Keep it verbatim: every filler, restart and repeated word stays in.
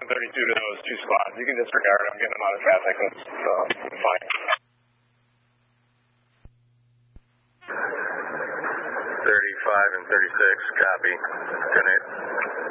and thirty-two to those two spots. You can disregard. I'm getting them out of traffic. That's uh, fine. thirty-five and thirty-six, copy. ten eight.